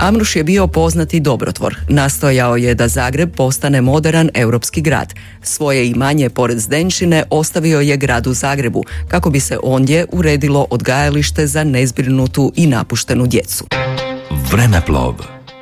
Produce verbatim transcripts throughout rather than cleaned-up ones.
Amruš je bio poznati dobrotvor. Nastojao je da Zagreb postane moderan europski grad. Svoje imanje pored Zdenčine ostavio je gradu Zagrebu, kako bi se ondje uredilo odgajalište za nezbrinutu i napuštenu djecu. Vremeplov.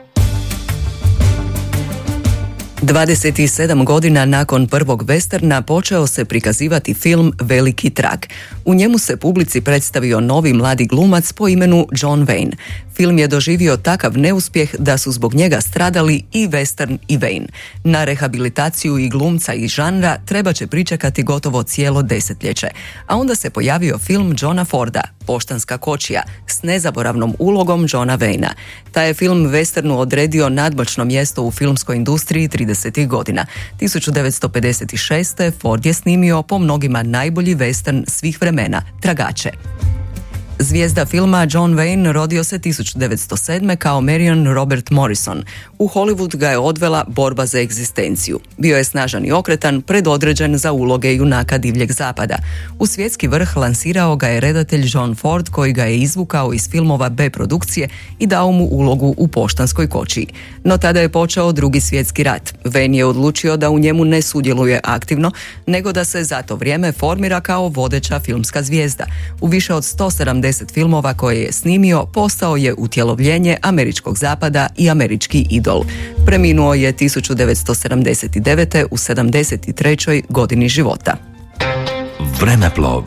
dvadeset sedam godina nakon prvog westerna počeo se prikazivati film Veliki trag. U njemu se publici predstavio novi mladi glumac po imenu John Wayne. Film je doživio takav neuspjeh da su zbog njega stradali i western i Wayne. Na rehabilitaciju i glumca i žanra treba će pričekati gotovo cijelo desetljeće. A onda se pojavio film Johna Forda, Poštanska kočija, s nezaboravnom ulogom Johna Wayna. Taj je film westernu odredio nadmoćno mjesto u filmskoj industriji tridesetih godina. tisuću devetsto pedeset šeste. Ford je snimio po mnogima najbolji western svih vremena, Tragače. Zvijezda filma John Wayne rodio se tisuću devetsto sedme kao Marion Robert Morrison. U Hollywood ga je odvela borba za egzistenciju. Bio je snažan i okretan, predodređen za uloge junaka divljeg zapada. U svjetski vrh lansirao ga je redatelj John Ford, koji ga je izvukao iz filmova B produkcije i dao mu ulogu u Poštanskoj kočiji. No tada je počeo drugi svjetski rat. Wayne je odlučio da u njemu ne sudjeluje aktivno, nego da se za to vrijeme formira kao vodeća filmska zvijezda. U više od sto sedamdeset filmova koje je snimio postao je utjelovljenje američkog zapada i američki idol. Preminuo je tisuću devetsto sedamdeset devete. u sedamdeset trećoj godini života. Vremeplov.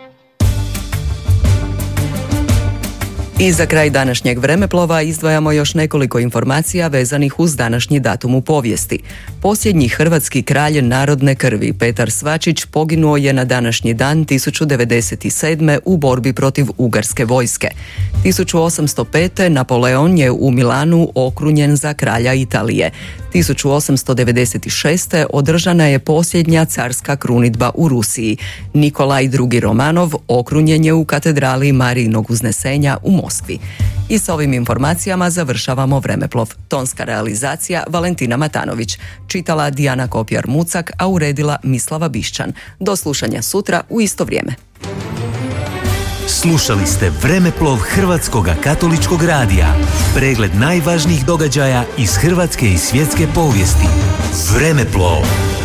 I za kraj današnjeg vremeplova izdvajamo još nekoliko informacija vezanih uz današnji datum u povijesti. Posljednji hrvatski kralj narodne krvi, Petar Svačić, poginuo je na današnji dan tisuću devedeset sedme. u borbi protiv ugarske vojske. tisuću osamsto pete. Napoleon je u Milanu okrunjen za kralja Italije. tisuću osamsto devedeset šeste. održana je posljednja carska krunidba u Rusiji. Nikolaj drugi. Romanov okrunjen je u katedrali Marijinog uznesenja u Moskvi. I s ovim informacijama završavamo Vremeplov. Tonska realizacija Valentina Matanović. Čitala Dijana Kopjar-Mucak, a uredila Mislava Bišćan. Do slušanja sutra u isto vrijeme. Slušali ste Vremeplov Hrvatskog katoličkog radija. Pregled najvažnijih događaja iz hrvatske i svjetske povijesti. Vremeplov.